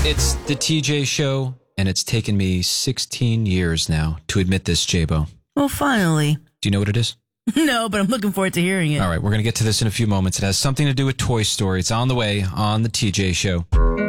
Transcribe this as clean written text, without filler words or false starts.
It's the TJ Show, and it's taken me 16 years now to admit this, J-Bo. Well, finally. Do you know what it is? No, but I'm looking forward to hearing it. All right, we're going to get to this in a few moments. It has something to do with Toy Story. It's on the way on the TJ Show.